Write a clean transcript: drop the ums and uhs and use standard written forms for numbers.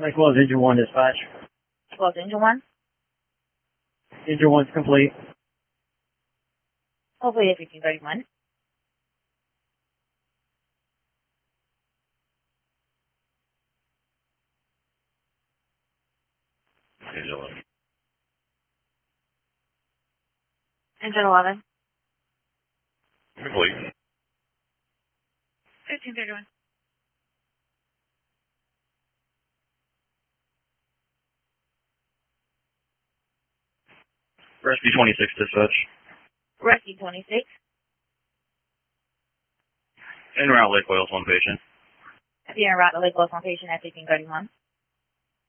Lake Wells, Engine 1 dispatch. Wells, Engine 1. Engine 1's complete. Hopefully at 1531. Engine 11. Engine 11. Complete. 1531. Rescue 26 dispatch. Rescue 26. En route Lake Wales, one patient. If you're en route to Lake Wells, on patient at 1531.